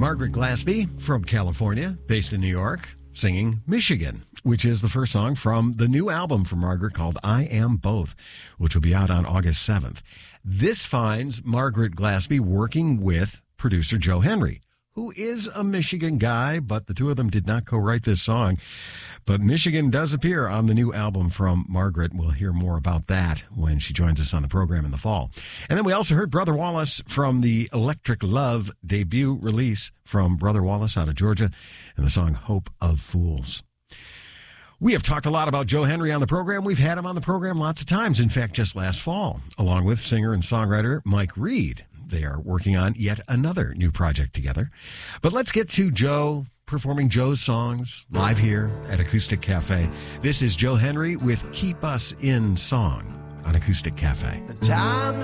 Margaret Glaspie from California, based in New York, singing Michigan, which is the first song from the new album from Margaret called I Am Both, which will be out on August 7th. This finds Margaret Glaspie working with producer Joe Henry, who is a Michigan guy, but the two of them did not co-write this song. But Michigan does appear on the new album from Margaret. We'll hear more about that when she joins us on the program in the fall. And then we also heard Brother Wallace from the Electric Love debut release from Brother Wallace out of Georgia and the song Hope of Fools. We have talked a lot about Joe Henry on the program. We've had him on the program lots of times. In fact, just last fall, along with singer and songwriter Mike Reed. They are working on yet another new project together. But let's get to Joe performing Joe's songs live here at Acoustic Cafe. This is Joe Henry with Keep Us in Song on Acoustic Cafe. The times